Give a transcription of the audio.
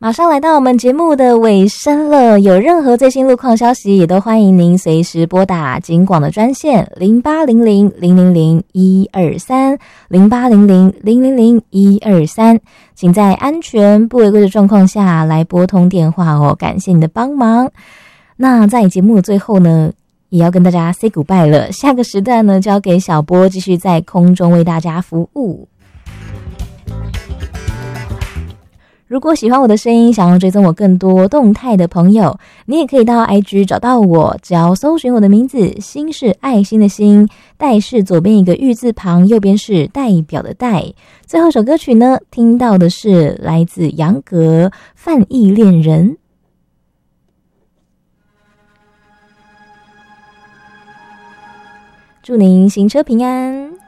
马上来到我们节目的尾声了，有任何最新路况消息，也都欢迎您随时拨打警广的专线0800-000-123 0800-000-123，请在安全不违规的状况下来拨通电话哦，感谢你的帮忙。那在节目的最后呢，也要跟大家 say goodbye 了，下个时段呢，交给小波继续在空中为大家服务。如果喜欢我的声音，想要追踪我更多动态的朋友，你也可以到 IG 找到我，只要搜寻我的名字，心是爱心的心，代是左边一个玉字旁，右边是代表的代。最后一首歌曲呢，听到的是来自杨格《范意恋人》。祝您行车平安。